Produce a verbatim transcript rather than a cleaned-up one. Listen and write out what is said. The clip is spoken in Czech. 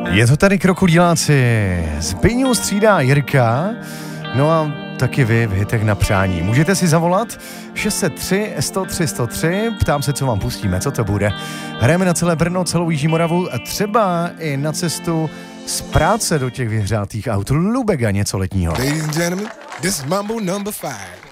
Je to tady Krokodýláci. Zbyňu střídá Jirka. No a taky vy v hitech na přání. Můžete si zavolat šest set tři sto tři sto tři. Ptám se, co vám pustíme, co to bude. Hrajeme na celé Brno, celou Jižní Moravu a třeba i na cestu z práce do těch vyhřátých aut. Lubega něco letního. Ladies and gentlemen, this is Mambo number five.